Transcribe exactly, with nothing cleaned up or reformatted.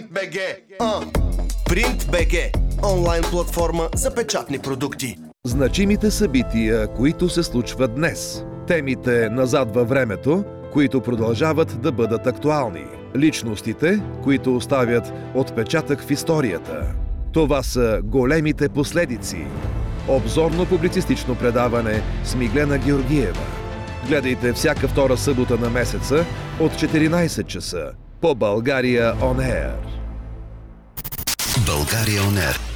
Принт.бг. А. Принт.бг. Онлайн платформа за печатни продукти. Значимите събития, които се случват днес. Темите назад във времето, които продължават да бъдат актуални. Личностите, които оставят отпечатък в историята. Това са големите последици. Обзорно-публицистично предаване с Миглена Георгиева. Гледайте всяка втора събота на месеца от четиринайсет часа по България On Air. България On Air.